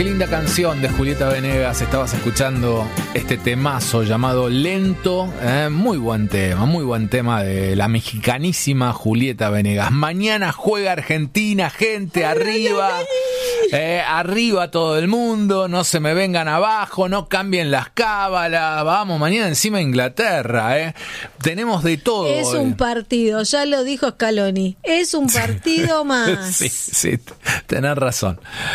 Qué linda canción de Julieta Venegas. Estabas escuchando este temazo llamado Lento. Muy buen tema de la mexicanísima Julieta Venegas. Mañana juega Argentina, gente, arriba. Arriba todo el mundo, no se me vengan abajo, no cambien las cábalas. Vamos, mañana encima Inglaterra. Tenemos de todo. Es un partido, ya lo dijo Scaloni. Es un partido más. Sí, tenés razón.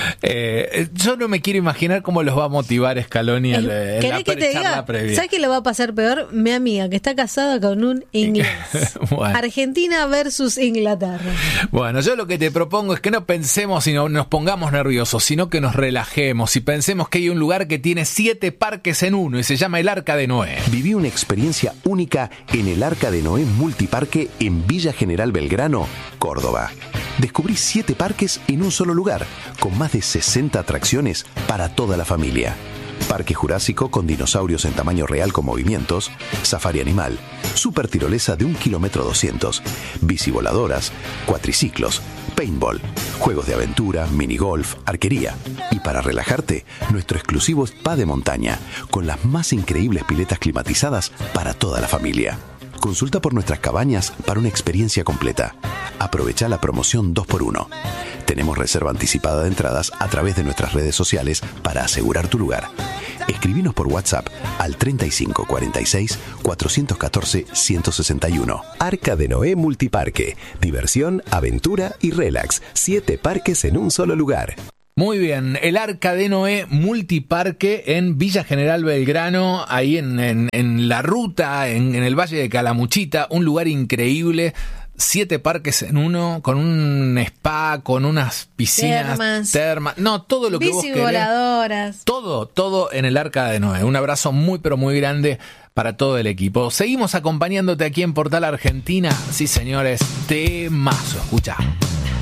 Yo no me quiero imaginar cómo los va a motivar Scaloni en la charla previa. ¿Sabes qué le va a pasar peor? Mi amiga, que está casada con un inglés. Bueno. Argentina versus Inglaterra. Bueno, yo lo que te propongo es que no pensemos y no nos pongamos nerviosos, sino que nos relajemos y pensemos que hay un lugar que tiene 7 parques en uno y se llama el Arca de Noé. Viví una experiencia única en el Arca de Noé Multiparque en Villa General Belgrano, Córdoba. Descubrí 7 parques en un solo lugar, con más de 60 atracciones para toda la familia. Parque Jurásico con dinosaurios en tamaño real con movimientos, safari animal, super tirolesa de 1,2 kilómetros, bicivoladoras, cuatriciclos, paintball, juegos de aventura, minigolf, arquería. Y para relajarte, nuestro exclusivo spa de montaña, con las más increíbles piletas climatizadas para toda la familia. Consulta por nuestras cabañas para una experiencia completa. Aprovecha la promoción 2x1. Tenemos reserva anticipada de entradas a través de nuestras redes sociales para asegurar tu lugar. Escribinos por WhatsApp al 35 46 414 161. Arca de Noé Multiparque. Diversión, aventura y relax. 7 parques en un solo lugar. Muy bien, el Arca de Noé Multiparque en Villa General Belgrano, ahí en la ruta, en el Valle de Calamuchita, un lugar increíble. 7 parques en uno, con un spa, con unas piscinas, termas, no, todo lo que vos querés. Bicivoladoras. Todo en el Arca de Noé. Un abrazo muy pero muy grande para todo el equipo. Seguimos acompañándote aquí en Portal Argentina. Sí, señores, temazo, escucha.